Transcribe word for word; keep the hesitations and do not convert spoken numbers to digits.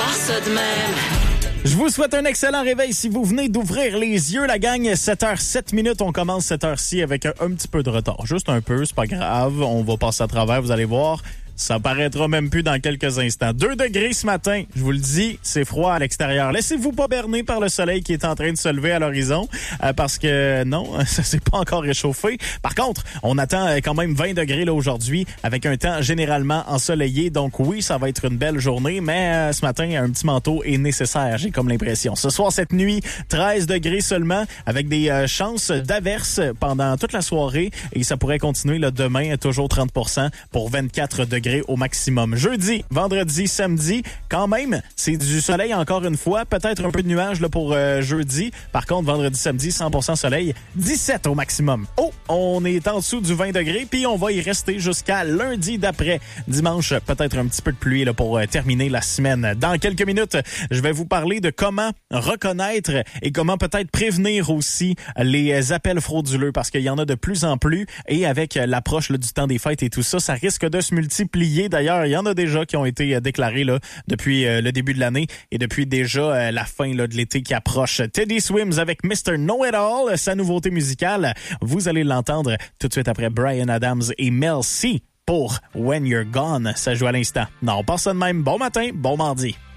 voir ça de même. Je vous souhaite un excellent réveil si vous venez d'ouvrir les yeux, la gang. sept heures sept minutes, on commence cette heure-ci avec un, un petit peu de retard. Juste un peu, c'est pas grave, on va passer à travers, vous allez voir. Ça paraîtra même plus dans quelques instants. deux degrés ce matin, je vous le dis, c'est froid à l'extérieur. Laissez-vous pas berner par le soleil qui est en train de se lever à l'horizon, euh, parce que non, ça s'est pas encore réchauffé. Par contre, on attend quand même vingt degrés là aujourd'hui, avec un temps généralement ensoleillé. Donc oui, ça va être une belle journée, mais euh, ce matin, un petit manteau est nécessaire, j'ai comme l'impression. Ce soir, cette nuit, treize degrés seulement, avec des euh, chances d'averses pendant toute la soirée, et ça pourrait continuer là, demain, toujours trente pour cent pour vingt-quatre degrés au maximum. Jeudi, vendredi, samedi, quand même, c'est du soleil encore une fois. Peut-être un peu de nuages là, pour euh, jeudi. Par contre, vendredi, samedi, cent pour cent soleil, dix-sept au maximum. Oh, on est en dessous du vingt degrés, puis on va y rester jusqu'à lundi d'après. Dimanche, peut-être un petit peu de pluie là, pour euh, terminer la semaine. Dans quelques minutes, je vais vous parler de comment reconnaître et comment peut-être prévenir aussi les appels frauduleux, parce qu'il y en a de plus en plus, et avec l'approche là, du temps des fêtes et tout ça, ça risque de se multiplier. D'ailleurs, il y en a déjà qui ont été déclarés là, depuis euh, le début de l'année et depuis déjà euh, la fin là, de l'été qui approche. Teddy Swims avec mister Know-It-All, sa nouveauté musicale. Vous allez l'entendre tout de suite après Bryan Adams et Mel C pour When You're Gone. Ça joue à l'instant. Non, pas ça de même. Bon matin, bon mardi.